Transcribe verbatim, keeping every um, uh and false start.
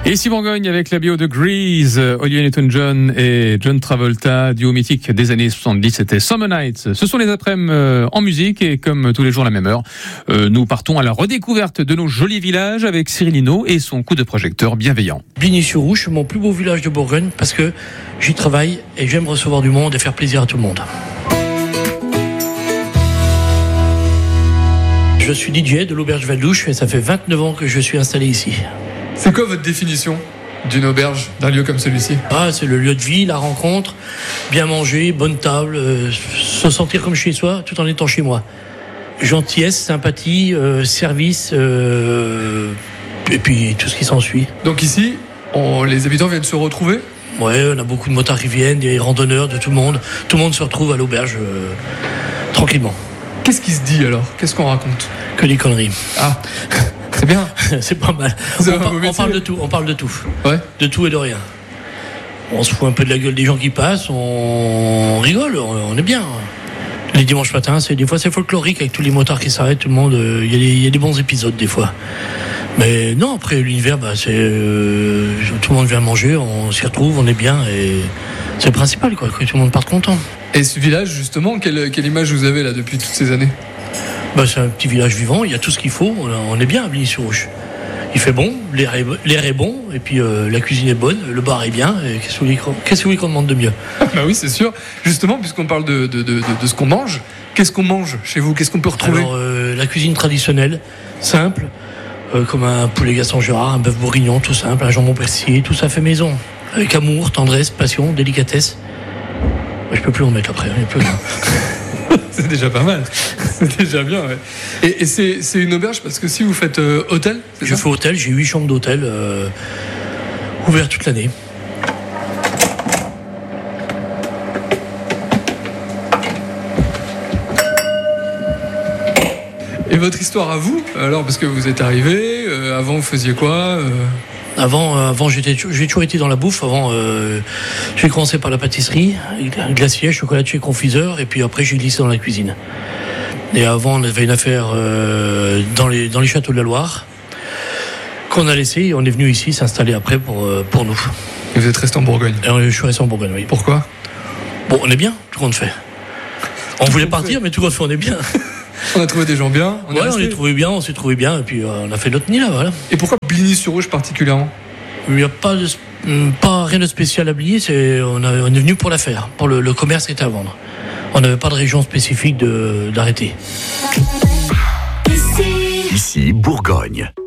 Et ici Bourgogne avec la bio de Grease, Olivia Newton-John et John Travolta, duo mythique des années soixante-dix, c'était Summer Nights. Ce sont les après-midi en musique et comme tous les jours à la même heure, euh, nous partons à la redécouverte de nos jolis villages avec Cyril Hinault et son coup de projecteur bienveillant. Bligny-sur-Ouche, mon plus beau village de Bourgogne parce que j'y travaille et j'aime recevoir du monde et faire plaisir à tout le monde. Je suis D J de l'Auberge Val-Douche et ça fait vingt-neuf ans que je suis installé ici. C'est quoi votre définition d'une auberge, d'un lieu comme celui-ci ? Ah, c'est le lieu de vie, la rencontre, bien manger, bonne table, euh, se sentir comme chez soi tout en étant chez moi. Gentillesse, sympathie, euh, service, euh, et puis tout ce qui s'ensuit. Donc ici, on, les habitants viennent se retrouver ? Ouais, on a beaucoup de motards qui viennent, des randonneurs, de tout le monde. Tout le monde se retrouve à l'auberge euh, tranquillement. Qu'est-ce qui se dit alors ? Qu'est-ce qu'on raconte ? Que des conneries. Ah, c'est bien. C'est pas mal. On, par, on parle de tout, on parle de tout. Ouais. De tout et de rien. On se fout un peu de la gueule des gens qui passent, on rigole, on est bien. Les dimanches matins, c'est, des fois c'est folklorique avec tous les motards qui s'arrêtent, tout le monde, il euh, y, y a des bons épisodes des fois. Mais non, après l'univers, bah, c'est, euh, tout le monde vient manger, on s'y retrouve, on est bien et c'est le principal, quoi, que tout le monde parte content. Et ce village, justement, quelle, quelle image vous avez là depuis toutes ces années ? Bah, c'est un petit village vivant, il y a tout ce qu'il faut, on est bien à Bligny-sur-Ouche. Il fait bon, l'air est, l'air est bon, et puis euh, la cuisine est bonne, le bar est bien, et qu'est-ce que vous voulez, qu'est-ce que vous voulez qu'on demande de mieux ? Bah oui, c'est sûr. Justement, puisqu'on parle de, de, de, de, de ce qu'on mange, qu'est-ce qu'on mange chez vous ? Qu'est-ce qu'on peut retrouver ? Alors, euh, la cuisine traditionnelle, simple, euh, comme un poulet Gaston Gérard, un bœuf bourguignon, tout simple, un jambon persillé, tout ça fait maison. Avec amour, tendresse, passion, délicatesse. Bah, je peux plus en mettre après, il y a plus rien. C'est déjà pas mal. C'est déjà bien, ouais. Et, et c'est, c'est une auberge parce que si vous faites euh, hôtel, c'est Je ça ? fais hôtel, j'ai huit chambres d'hôtel euh, ouvertes toute l'année. Et votre histoire à vous, alors, parce que vous êtes arrivé, euh, avant vous faisiez quoi euh... Avant, euh, avant j'étais, j'ai toujours été dans la bouffe. Avant, euh, j'ai commencé par la pâtisserie, glacier, chocolatier, confiseur, et puis après j'ai glissé dans la cuisine. Et avant, on avait une affaire euh, dans les dans les châteaux de la Loire qu'on a laissé. Et on est venu ici s'installer après pour euh, pour nous. Et vous êtes resté en Bourgogne ? Et on, je suis resté en Bourgogne, oui. Pourquoi ? Bon, on est bien, tout compte fait. On tout voulait compte partir, fait. mais tout compte fait, on est bien. On a trouvé des gens bien. On ouais, est on est trouvé bien, on s'est trouvé bien, et puis euh, on a fait notre nid là, voilà. Et pourquoi Bligny-sur-Ouche particulièrement ? Il n'y a pas, de, pas rien de spécial à Bligny, c'est, on, a, on est venu pour la faire, pour le, le commerce qui était à vendre. On n'avait pas de région spécifique de, d'arrêter. Ici, Bourgogne.